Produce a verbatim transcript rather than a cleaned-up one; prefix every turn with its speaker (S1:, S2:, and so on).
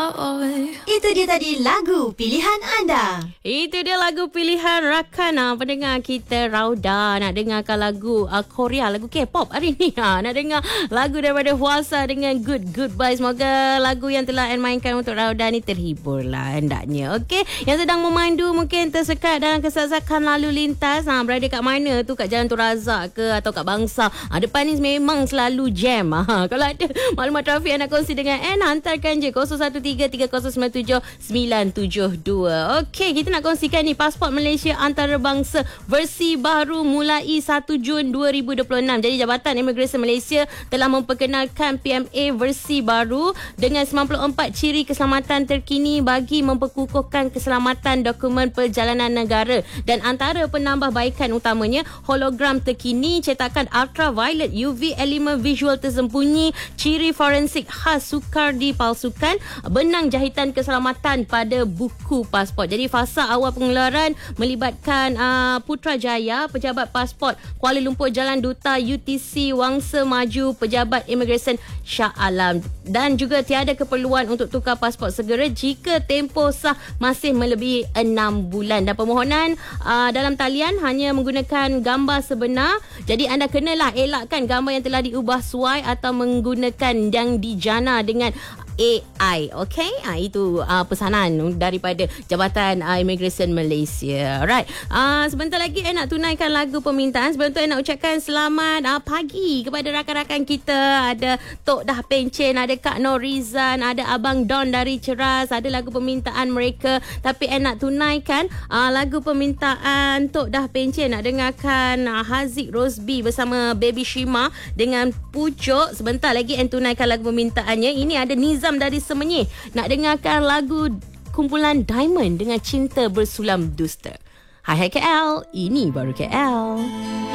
S1: Itu dia tadi lagu pilihan anda.
S2: Itu dia lagu pilihan Rakana. Pendengar kita Rauda nak dengarkan lagu uh, Korea, lagu K-pop hari ni. Ha, nak dengar lagu daripada Hwasa dengan Good Goodbye. Semoga lagu yang telah Anne mainkan untuk Rauda ni terhibur lah hendaknya. Okey, yang sedang memandu mungkin tersekat dalam kesesakan lalu lintas. Ha, berada kat mana tu, kat Jalan Tun Razak ke atau kat Bangsa. Ha, depan ni memang selalu jam. Ha, kalau ada maklumat trafik yang nak kongsi dengan Anne, hantarkan je kosong satu tiga tiga kosong sembilan tujuh sembilan tujuh dua. Okey, kita nak kongsikan ni pasport Malaysia antarabangsa versi baru mulai satu Jun dua ribu dua puluh enam. Jadi Jabatan Imigresen Malaysia telah memperkenalkan P M A versi baru dengan sembilan puluh empat ciri keselamatan terkini bagi memperkukuhkan keselamatan dokumen perjalanan negara, dan antara penambahbaikan utamanya hologram terkini, cetakan ultraviolet U V elemen visual tersembunyi, ciri forensik khas sukar dipalsukan, benang jahitan keselamatan pada buku pasport. Jadi fasa awal pengeluaran melibatkan uh, Putrajaya, pejabat pasport Kuala Lumpur Jalan Duta U T C Wangsa Maju, pejabat imigresen Shah Alam, dan juga tiada keperluan untuk tukar pasport segera jika tempoh sah masih melebihi enam bulan, dan permohonan uh, dalam talian hanya menggunakan gambar sebenar. Jadi anda kenalah elakkan gambar yang telah diubah suai atau menggunakan yang dijana dengan A I. Okey, ha, itu uh, pesanan daripada Jabatan uh, Imigresen Malaysia. Right, uh, sebentar lagi saya nak tunaikan lagu permintaan. Sebelum tu saya nak ucapkan selamat uh, pagi kepada rakan-rakan kita. Ada Tok Dah Pencen, ada Kak Norizan, ada Abang Don dari Ceras. Ada lagu permintaan mereka, tapi saya nak tunaikan uh, lagu permintaan Tok Dah Pencen. Nak dengarkan uh, Haziq Rosby bersama Baby Shima dengan Pucuk. Sebentar lagi saya tunaikan lagu permintaannya. Ini ada Nizam dari Semenyih nak dengarkan lagu kumpulan Diamond dengan Cinta Bersulam Dusta. Hai hai K L, ini baru K L.